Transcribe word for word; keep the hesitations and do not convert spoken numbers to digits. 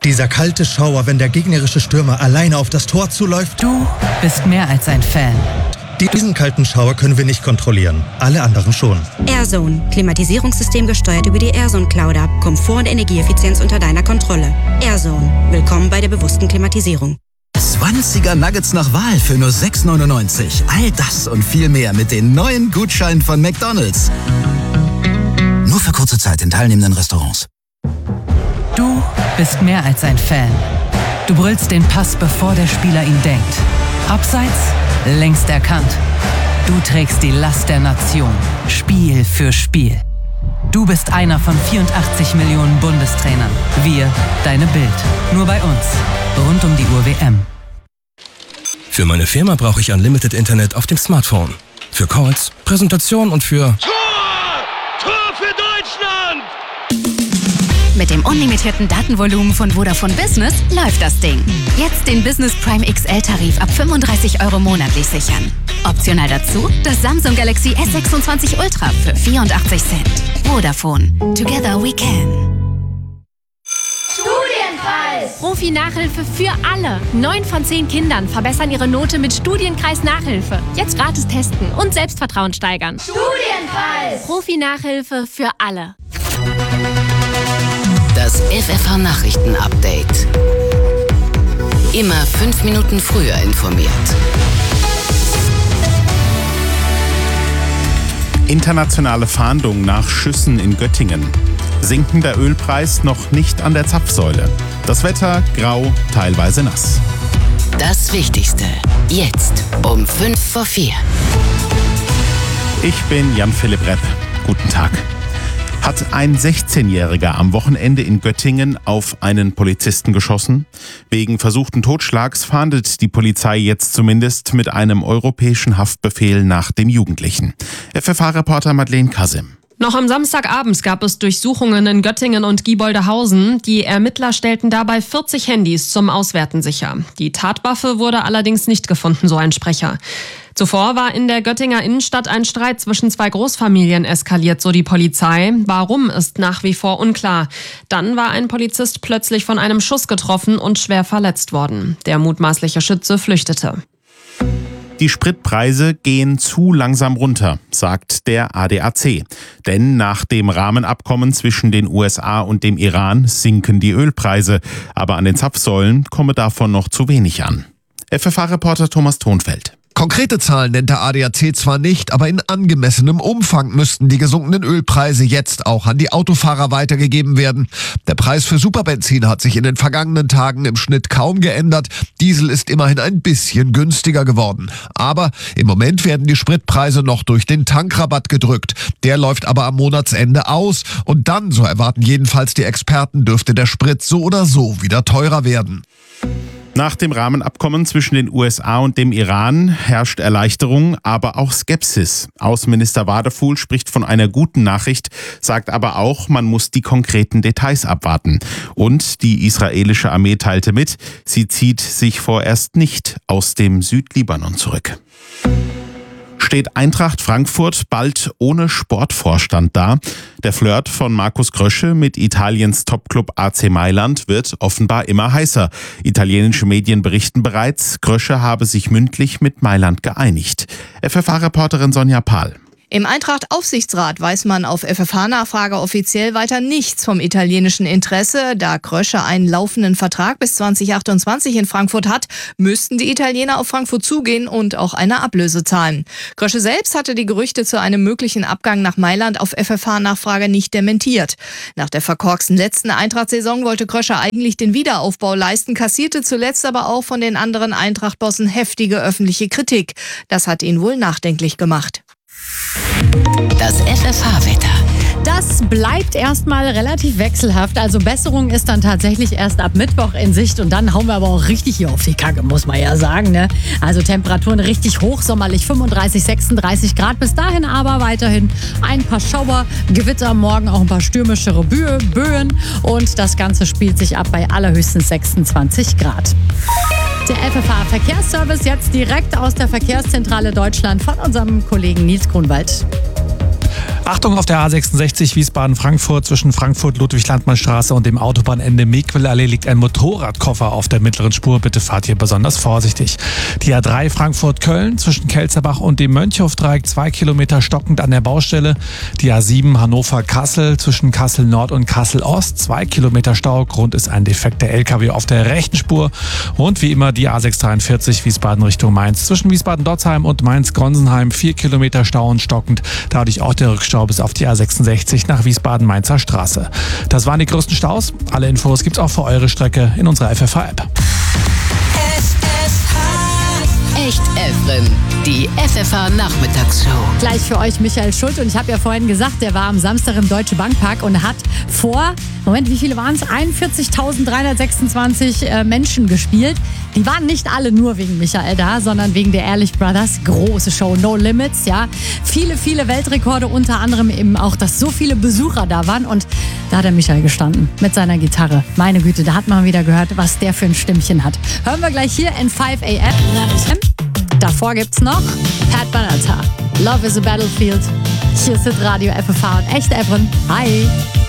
Dieser kalte Schauer, wenn der gegnerische Stürmer alleine auf das Tor zuläuft. Du bist mehr als ein Fan. Diesen kalten Schauer können wir nicht kontrollieren. Alle anderen schon. AirZone. Klimatisierungssystem gesteuert über die AirZone Cloud App. Komfort und Energieeffizienz unter deiner Kontrolle. AirZone. Willkommen bei der bewussten Klimatisierung. zwanziger Nuggets nach Wahl für nur sechs neunundneunzig. All das und viel mehr mit den neuen Gutscheinen von McDonald's. Nur für kurze Zeit in teilnehmenden Restaurants. Du bist mehr als ein Fan. Du brüllst den Pass, bevor der Spieler ihn denkt. Abseits, längst erkannt. Du trägst die Last der Nation, Spiel für Spiel. Du bist einer von vierundachtzig Millionen Bundestrainern. Wir, deine Bild. Nur bei uns. Rund um die Uhr W M. Für meine Firma brauche ich Unlimited Internet auf dem Smartphone. Für Calls, Präsentation und für... Tor! Tor für Deutschland! Mit dem unlimitierten Datenvolumen von Vodafone Business läuft das Ding. Jetzt den Business Prime X L-Tarif ab fünfunddreißig Euro monatlich sichern. Optional dazu das Samsung Galaxy S sechsundzwanzig Ultra für vierundachtzig Cent. Vodafone. Together we can. Studienpreis! Profi-Nachhilfe für alle. Neun von zehn Kindern verbessern ihre Note mit Studienkreis Nachhilfe. Jetzt gratis testen und Selbstvertrauen steigern. Studienpreis! Profi-Nachhilfe für alle. Das F F H-Nachrichten-Update. Immer fünf Minuten früher informiert. Internationale Fahndung nach Schüssen in Göttingen. Sinkender Ölpreis noch nicht an der Zapfsäule. Das Wetter grau, teilweise nass. Das Wichtigste. Jetzt um fünf vor vier. Ich bin Jan-Philipp Repp. Guten Tag. Hat ein sechzehnjähriger am Wochenende in Göttingen auf einen Polizisten geschossen? Wegen versuchten Totschlags fahndet die Polizei jetzt zumindest mit einem europäischen Haftbefehl nach dem Jugendlichen. F F H-Reporter Madeleine Kasim. Noch am Samstagabend gab es Durchsuchungen in Göttingen und Gieboldehausen. Die Ermittler stellten dabei vierzig Handys zum Auswerten sicher. Die Tatwaffe wurde allerdings nicht gefunden, so ein Sprecher. Zuvor war in der Göttinger Innenstadt ein Streit zwischen zwei Großfamilien eskaliert, so die Polizei. Warum, ist nach wie vor unklar. Dann war ein Polizist plötzlich von einem Schuss getroffen und schwer verletzt worden. Der mutmaßliche Schütze flüchtete. Die Spritpreise gehen zu langsam runter, sagt der A D A C. Denn nach dem Rahmenabkommen zwischen den U S A und dem Iran sinken die Ölpreise. Aber an den Zapfsäulen komme davon noch zu wenig an. F F H-Reporter Thomas Thonfeld. Konkrete Zahlen nennt der A D A C zwar nicht, aber in angemessenem Umfang müssten die gesunkenen Ölpreise jetzt auch an die Autofahrer weitergegeben werden. Der Preis für Superbenzin hat sich in den vergangenen Tagen im Schnitt kaum geändert. Diesel ist immerhin ein bisschen günstiger geworden. Aber im Moment werden die Spritpreise noch durch den Tankrabatt gedrückt. Der läuft aber am Monatsende aus. Und dann, so erwarten jedenfalls die Experten, dürfte der Sprit so oder so wieder teurer werden. Nach dem Rahmenabkommen zwischen den U S A und dem Iran herrscht Erleichterung, aber auch Skepsis. Außenminister Wadefuhl spricht von einer guten Nachricht, sagt aber auch, man muss die konkreten Details abwarten. Und die israelische Armee teilte mit, sie zieht sich vorerst nicht aus dem Südlibanon zurück. Steht Eintracht Frankfurt bald ohne Sportvorstand da? Der Flirt von Markus Krösche mit Italiens Topclub A C Mailand wird offenbar immer heißer. Italienische Medien berichten bereits, Krösche habe sich mündlich mit Mailand geeinigt. F F H-Reporterin Sonja Pahl. Im Eintracht-Aufsichtsrat weiß man auf F F H-Nachfrage offiziell weiter nichts vom italienischen Interesse. Da Krösche einen laufenden Vertrag bis zwanzig achtundzwanzig in Frankfurt hat, müssten die Italiener auf Frankfurt zugehen und auch eine Ablöse zahlen. Krösche selbst hatte die Gerüchte zu einem möglichen Abgang nach Mailand auf F F H-Nachfrage nicht dementiert. Nach der verkorksten letzten Eintracht-Saison wollte Krösche eigentlich den Wiederaufbau leisten, kassierte zuletzt aber auch von den anderen Eintracht-Bossen heftige öffentliche Kritik. Das hat ihn wohl nachdenklich gemacht. Das F F H-Wetter. Das bleibt erstmal relativ wechselhaft. Also Besserung ist dann tatsächlich erst ab Mittwoch in Sicht. Und dann hauen wir aber auch richtig hier auf die Kacke, muss man ja sagen. Ne? Also Temperaturen richtig hoch, sommerlich fünfunddreißig, sechsunddreißig Grad. Bis dahin aber weiterhin ein paar Schauer, Gewitter, morgen auch ein paar stürmischere Böen. Und das Ganze spielt sich ab bei allerhöchstens sechsundzwanzig Grad. Der F F H-Verkehrsservice jetzt direkt aus der Verkehrszentrale Deutschland von unserem Kollegen Nils Grunwald. Achtung auf der A sechsundsechzig Wiesbaden-Frankfurt zwischen Frankfurt-Ludwig-Landmann-Straße und dem Autobahnende Mequelallee liegt ein Motorradkoffer auf der mittleren Spur. Bitte fahrt hier besonders vorsichtig. Die A drei Frankfurt-Köln zwischen Kelzerbach und dem Mönchhofdreieck zwei Kilometer stockend an der Baustelle. Die A sieben Hannover-Kassel zwischen Kassel-Nord und Kassel-Ost zwei Kilometer Stau. Grund ist ein defekter L K W auf der rechten Spur. Und wie immer die A sechshundertdreiundvierzig Wiesbaden Richtung Mainz zwischen Wiesbaden-Dotzheim und Mainz-Gronsenheim vier Kilometer Stau und stockend. Dadurch auch der Rückstau bis auf die A sechsundsechzig nach Wiesbaden-Mainzer Straße. Das waren die größten Staus. Alle Infos gibt's auch für eure Strecke in unserer F F H-App. Echt Evren, die F F H-Nachmittagsshow. Gleich für euch Michael Schult. Und ich habe ja vorhin gesagt, der war am Samstag im Deutsche Bankpark und hat vor, Moment, wie viele waren es? einundvierzigtausenddreihundertsechsundzwanzig äh, Menschen gespielt. Die waren nicht alle nur wegen Michael da, sondern wegen der Ehrlich Brothers. Große Show, No Limits, ja. Viele, viele Weltrekorde, unter anderem eben auch, dass so viele Besucher da waren. Und da hat der Michael gestanden mit seiner Gitarre. Meine Güte, da hat man wieder gehört, was der für ein Stimmchen hat. Hören wir gleich hier in five a m Davor gibt's noch Pat Benatar. Love is a Battlefield. Hier ist Radio F F H und Echt Evren. Hi.